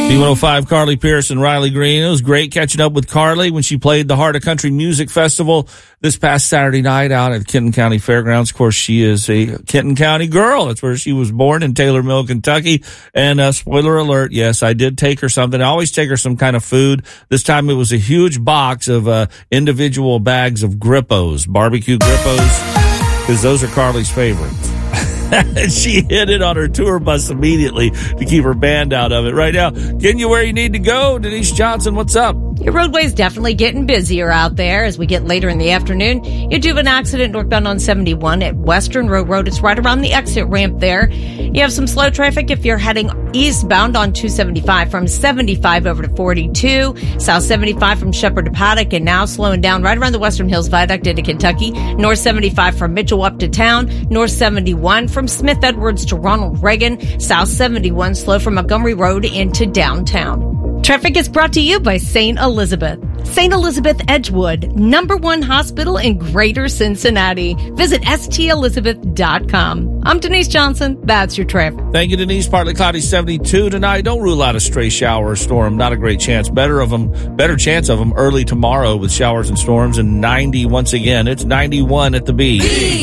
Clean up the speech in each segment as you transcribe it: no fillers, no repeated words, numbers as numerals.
B105, Carly Pierce and Riley Green. It was great catching up with Carly when she played the Heart of Country Music Festival this past Saturday night out at Kenton County Fairgrounds. Of course, she is a Kenton County girl. That's where she was born, in Taylor Mill, Kentucky. And spoiler alert, yes, I did take her something. I always take her some kind of food. This time it was a huge box of individual bags of Grippos, barbecue Grippos, because those are Carly's favorites. And she hit it on her tour bus immediately to keep her band out of it. Right now, getting you where you need to go. Denise Johnson, what's up? Your roadway's definitely getting busier out there as we get later in the afternoon. You do have an accident northbound on 71 at Western Road. It's right around the exit ramp there. You have some slow traffic if you're heading eastbound on 275 from 75 over to 42. South 75 from Shepherd to Paddock, and now slowing down right around the Western Hills Viaduct into Kentucky. North 75 from Mitchell up to town. North 71 from Smith Edwards to Ronald Reagan. South 71 slow from Montgomery Road into downtown. Traffic is brought to you by St. Elizabeth. St. Elizabeth Edgewood, #1 hospital in Greater Cincinnati. Visit stelizabeth.com. I'm Denise Johnson. That's your traffic. Thank you, Denise. Partly cloudy, 72 tonight. Don't rule out a stray shower or storm. Not a great chance. Better chance of them early tomorrow with showers and storms, and 90 once again. It's 91 at the B.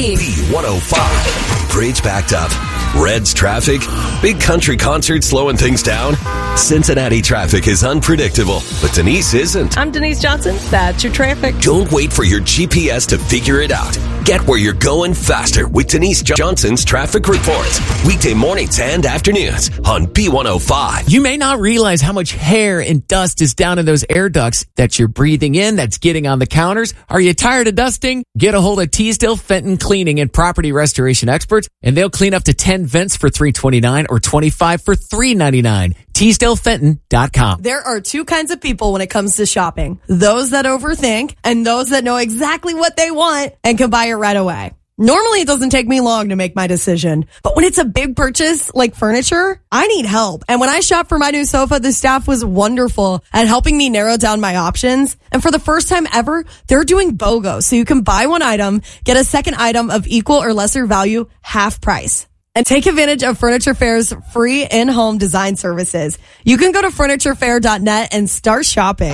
B105. Bridge backed up. Reds traffic. Big country concert slowing things down. Cincinnati traffic is unpredictable, but Denise isn't. I'm Denise Johnson. That's your traffic. Don't wait for your GPS to figure it out. Get where you're going faster with Denise Johnson's traffic reports. Weekday mornings and afternoons on B105. You may not realize how much hair and dust is down in those air ducts that you're breathing in, that's getting on the counters. Are you tired of dusting? Get a hold of Teasdale Fenton Cleaning and Property Restoration Experts, and they'll clean up to 10 vents for $329 or 25 for $399. TeasdaleFenton.com. There are two kinds of people when it comes to shopping. Those that overthink and those that know exactly what they want and can buy it right away. Normally, it doesn't take me long to make my decision. But when it's a big purchase like furniture, I need help. And when I shopped for my new sofa, the staff was wonderful at helping me narrow down my options. And for the first time ever, they're doing BOGO. So you can buy one item, get a second item of equal or lesser value, half price. And take advantage of Furniture Fair's free in-home design services. You can go to FurnitureFair.net and start shopping.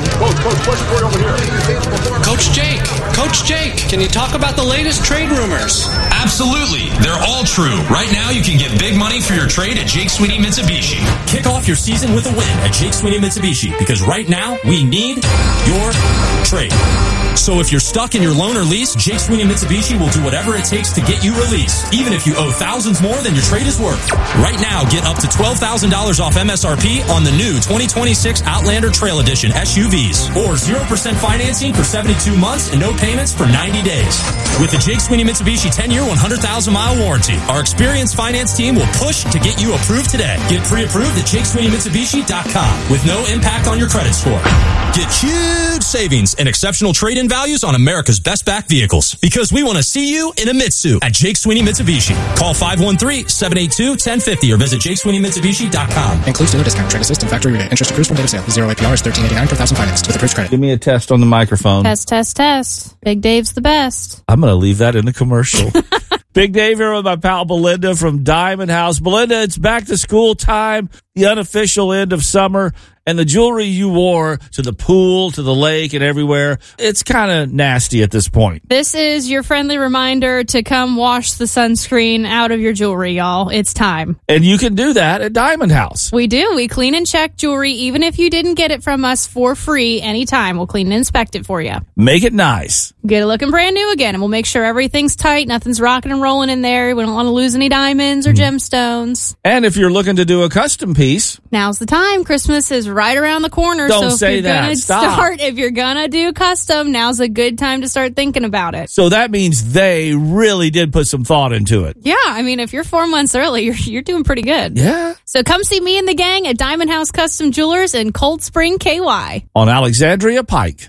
Coach Jake, can you talk about the latest trade rumors? Absolutely. They're all true. Right now, you can get big money for your trade at Jake Sweeney Mitsubishi. Kick off your season with a win at Jake Sweeney Mitsubishi, because right now, we need your trade. So if you're stuck in your loan or lease, Jake Sweeney Mitsubishi will do whatever it takes to get you released, even if you owe thousands more than your trade is worth. Right now, get up to $12,000 off MSRP on the new 2026 Outlander Trail Edition SUVs, or 0% financing for 72 months and no payments for 90 days. With the Jake Sweeney Mitsubishi 10-year, 100,000-mile warranty, our experienced finance team will push to get you approved today. Get pre-approved at JakeSweeneyMitsubishi.com with no impact on your credit score. Get huge savings and exceptional trade-in values on America's best back vehicles, because we want to see you in a Mitsu at Jake Sweeney Mitsubishi. Call 513-782-1050 or visit JakeSweeneyMitsubishi.com. Includes dealer discount, trade assist, and factory rebate. Interest accrues from date of sale. 0 APR is $13.89 per thousand financed with approved credit. Give me a test on the microphone. Test. Big Dave's the best. I'm going to leave that in the commercial. Big Dave here with my pal Belinda from Diamond House. Belinda, it's back to school time, the unofficial end of summer, and the jewelry you wore to the pool, to the lake, and everywhere, it's kind of nasty at this point. This is your friendly reminder to come wash the sunscreen out of your jewelry, y'all. It's time. And you can do that at Diamond House. We do. We clean and check jewelry, even if you didn't get it from us for free anytime. We'll clean and inspect it for you. Make it nice. Get it looking brand new again, and we'll make sure everything's tight, nothing's rocking and rolling in there. We don't want to lose any diamonds or gemstones. And if you're looking to do a custom piece, now's the time. Christmas is right around the corner. Don't so say that. If you're gonna do custom, now's a good time to start thinking about it. So that means they really did put some thought into it. Yeah, I mean, if you're 4 months early, you're doing pretty good. Yeah. So come see me and the gang at Diamond House Custom Jewelers in Cold Spring, KY. On Alexandria Pike.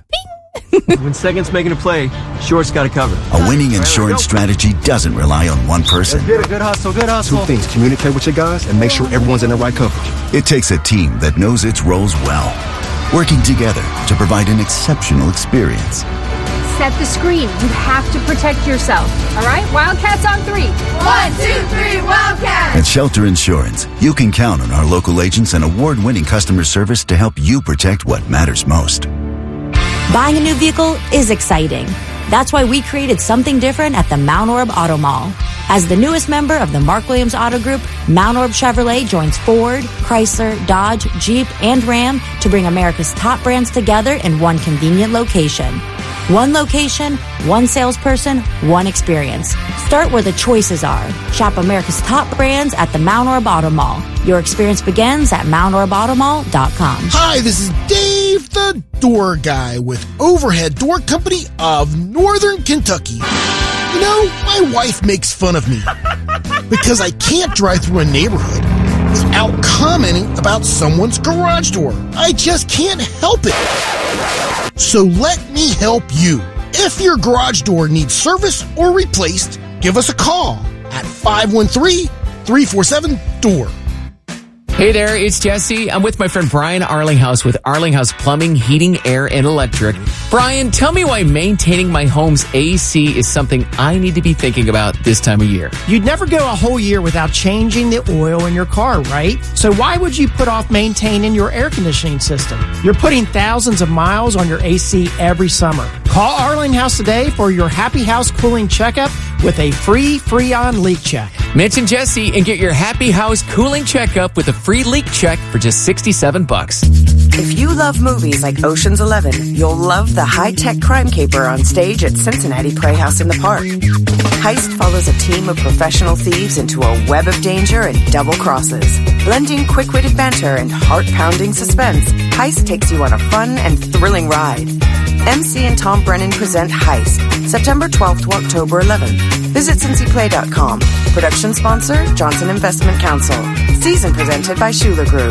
When second's making a play, short's got to cover. A winning insurance strategy doesn't rely on one person. Let's get it. Good hustle. Two things: communicate with your guys and make sure everyone's in the right coverage. It takes a team that knows its roles well, working together to provide an exceptional experience. reset the screen. You have to protect yourself. All right? Wildcats on 3. 1, 2, 3, Wildcats! At Shelter Insurance, you can count on our local agents and award-winning customer service to help you protect what matters most. Buying a new vehicle is exciting. That's why we created something different at the Mount Orab Auto Mall. As the newest member of the Mark Williams Auto Group, Mount Orab Chevrolet joins Ford, Chrysler, Dodge, Jeep, and Ram to bring America's top brands together in one convenient location. One location, one salesperson, one experience. Start where the choices are. Shop America's top brands at the Mount Orab Auto Mall. Your experience begins at MountOrabAutomall.com. Hi, this is Dave the Door Guy with Overhead Door Company of Northern Kentucky. You know, my wife makes fun of me because I can't drive through a neighborhood without commenting about someone's garage door. I just can't help it. So let me help you. If your garage door needs service or replaced, give us a call at 513-347-DOOR. Hey there, it's Jesse. I'm with my friend Brian Arlinghouse with Arlinghouse Plumbing, Heating, Air, and Electric. Brian, tell me why maintaining my home's AC is something I need to be thinking about this time of year. You'd never go a whole year without changing the oil in your car, right? So why would you put off maintaining your air conditioning system? You're putting thousands of miles on your AC every summer. Call Arlinghouse today for your Happy House cooling checkup with a free Freon leak check. Mention Jesse and get your Happy House cooling checkup with a free leak check for just $67. If you love movies like Ocean's 11, you'll love the high-tech crime caper on stage at Cincinnati Playhouse in the Park. Heist follows a team of professional thieves into a web of danger and double crosses. Blending quick-witted banter and heart-pounding suspense, Heist takes you on a fun and thrilling ride. MC and Tom Brennan present Heist, September 12th to October 11th. Visit CincyPlay.com. Production sponsor, Johnson Investment Council. Season presented by Schuler Group.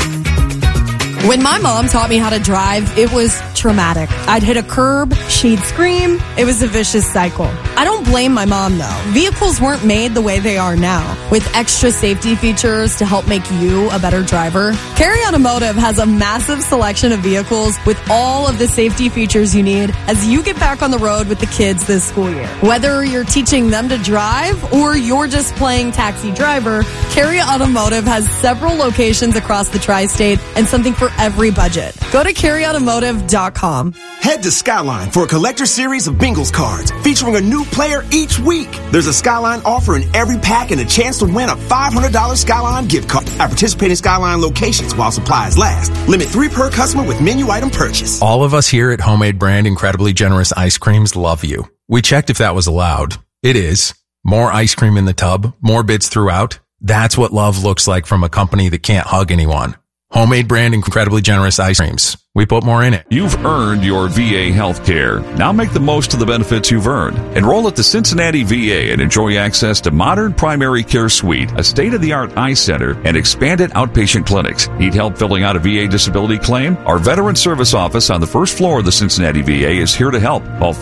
When my mom taught me how to drive, it was traumatic. I'd hit a curb, she'd scream. It was a vicious cycle. I don't blame my mom, though. Vehicles weren't made the way they are now, with extra safety features to help make you a better driver. Carry Automotive has a massive selection of vehicles with all of the safety features you need as you get back on the road with the kids this school year. Whether you're teaching them to drive or you're just playing taxi driver, Carry Automotive has several locations across the tri-state and something for every budget. Go to carryautomotive.com. Head to Skyline for a collector series of Bengals cards featuring a new player each week. There's a Skyline offer in every pack and a chance to win a $500 Skyline gift card at participating Skyline locations while supplies last. Limit 3 per customer with menu item purchase. All of us here at Homemade Brand Incredibly Generous Ice Creams love you. We checked if that was allowed. It is. More ice cream in the tub, more bits throughout. That's what love looks like from a company that can't hug anyone. Homemade Brand Incredibly Generous Ice Creams. We put more in it. You've earned your VA health care. Now make the most of the benefits you've earned. Enroll at the Cincinnati VA and enjoy access to modern primary care suite, a state-of-the-art eye center, and expanded outpatient clinics. Need help filling out a VA disability claim? Our Veteran Service Office on the first floor of the Cincinnati VA is here to help. Call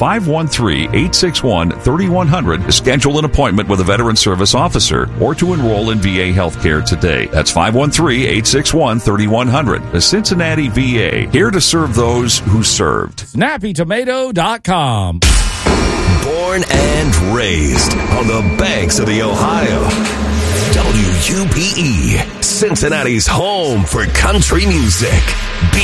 513-861-3100 to schedule an appointment with a Veteran Service Officer or to enroll in VA health care today. That's 513-861-3100. The Cincinnati VA. Here to serve those who served. SnappyTomato.com. Born and raised on the banks of the Ohio. WUPE, Cincinnati's home for country music.